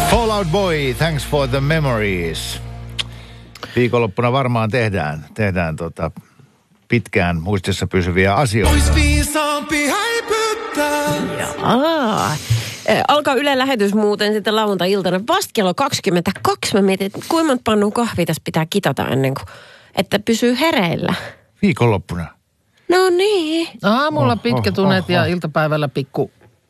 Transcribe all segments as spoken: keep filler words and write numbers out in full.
Fall Out Boy, thanks for the memories. Viikonloppuna varmaan tehdään, tehdään tota pitkään muistissa pysyviä asioita. Ois viisaampi häipyttää. Jaa. Alkaa Yle lähetys muuten sitten lauantai-iltana vasta kello kaksikymmentäkaksi. Mä mietin, että kuinka monta pannun kahvia tässä pitää kitata ennen kuin, että pysyy hereillä. Viikonloppuna? No niin. Aamulla Oh, pitkät oh, unet oh, ja oh. iltapäivällä pikku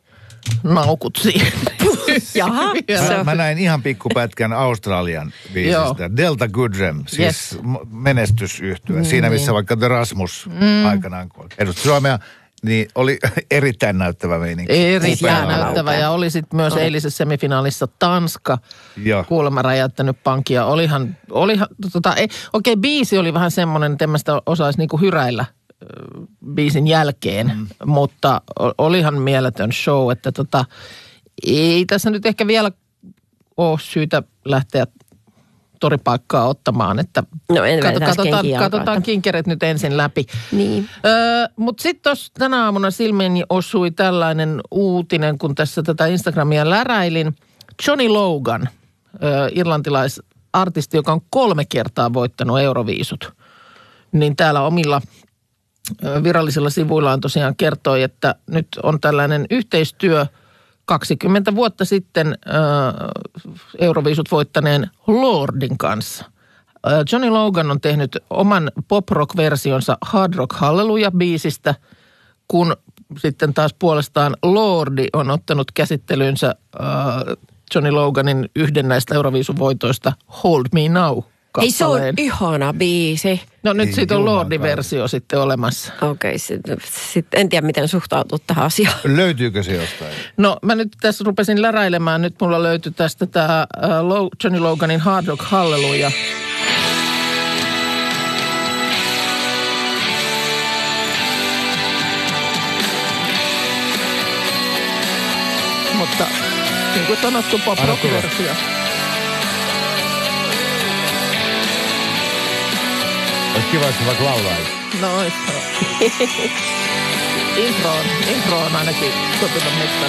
naukut siihen. Jaha. Mä, mä näin ihan pikkupätkän Australian biisistä. Delta Goodrem, siis Yes. menestysyhtyö. Siinä missä vaikka The Rasmus mm. aikanaan edusti Suomea, niin oli erittäin näyttävä meininki. Erittäin Upea näyttävä. laulu. Ja oli sitten myös eilisessä semifinaalissa Tanska. Joo. Kuulemma räjäyttänyt pankkia. Olihan, olihan tota, ei, okei, biisi oli vähän semmoinen, että en mä sitä osaisi niinku hyräillä ö, biisin jälkeen. Mm. Mutta o- olihan mieletön show, että tota, ei tässä nyt ehkä vielä ole syytä lähteä toripaikkaa ottamaan, että No en kato, vetäisi katsotaan, kenkiä katsotaan alkaa. kinkeret nyt ensin läpi. Niin. Öö, Mutta sitten tuossa tänä aamuna silmiini osui tällainen uutinen, kun tässä tätä Instagramia läräilin. Johnny Logan, öö, irlantilaisartisti, joka on kolme kertaa voittanut Euroviisut, niin täällä omilla ö, virallisilla sivuillaan tosiaan kertoi, että nyt on tällainen yhteistyö kaksikymmentä vuotta sitten ö, Euroviisut voittaneen Lordin kanssa. Ö, Johnny Logan on tehnyt oman pop-rock-versionsa Hard Rock Hallelujah-biisistä, kun sitten taas puolestaan Lordi on ottanut käsittelynsä ö, Johnny Loganin yhden näistä Euroviisun voitoista Hold Me Now Ei, se on kappaleen. ihana biisi. No nyt Ei siitä on jumakaan. Lordi-versio sitten olemassa. Okei, okay, sitten sit en tiedä miten suhtautuu tähän asiaan. Löytyykö se jostain? No mä nyt tässä rupesin läräilemään. Nyt mulla löytyi tästä tämä Johnny Loganin Hard Rock Hallelujah. Mutta niin kuin sanottu pop rock versio. Olisi kiva, jos se vaikka laulaisi. No, intro on, intro on ainakin sopiva mesta.